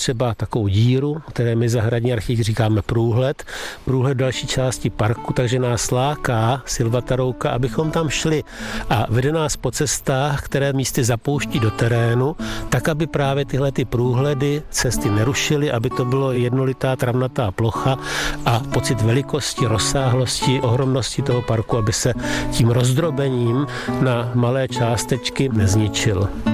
třeba takovou díru, které my zahradní architekti říkáme průhled další části parku, takže nás láká Silvatarouka, abychom tam šli a vede nás po cestách, které místy zapouští do terénu, tak, aby právě tyhle ty průhledy cesty nerušily, aby to bylo jednolitá travnatá plocha a pocit velikosti, rozsáhlosti, ohromnosti toho parku, aby se tím rozdrobením na malé částečky nezničil.